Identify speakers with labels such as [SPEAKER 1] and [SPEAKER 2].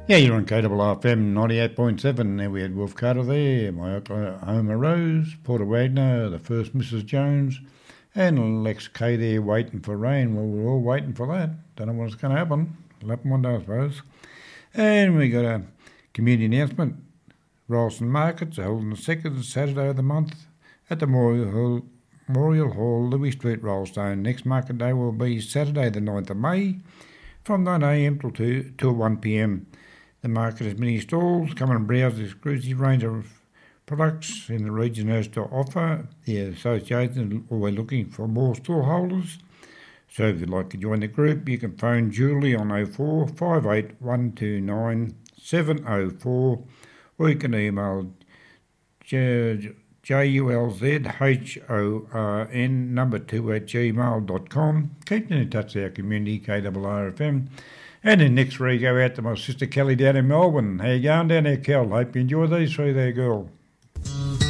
[SPEAKER 1] Yeah, you're on KFM 98.7. There we had Wolf Carter there, my Oklahoma Rose, Porter Wagner, the first Mrs. Jones, and Lex K there waiting for rain. Well, we're all waiting for that. Don't know what's going to happen. It'll happen one day, I suppose. And we got a community announcement. Ralston Markets are held on the second Saturday of the month at the Memorial Hall, Louis Street, Rollstone. Next market day will be Saturday the 9th of May from 9am till 1pm. The market has many stalls. Come and browse the exclusive range of products in the region has to offer. The association is always looking for more stallholders. So if you'd like to join the group, you can phone Julie on 04 58 129 704, or you can email JULZHORN number 2 @gmail.com. Keep in touch with our community, KRRFM. And then next week, go out to my sister Kelly down in Melbourne. How you going down there, Kel? Hope you enjoy these three there, girl.